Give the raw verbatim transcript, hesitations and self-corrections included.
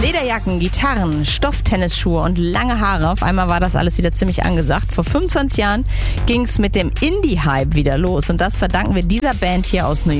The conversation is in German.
Lederjacken, Gitarren, Stofftennisschuhe und lange Haare. Auf einmal war das alles wieder ziemlich angesagt. Vor fünfundzwanzig Jahren ging es mit dem Indie-Hype wieder los. Und das verdanken wir dieser Band hier aus New York.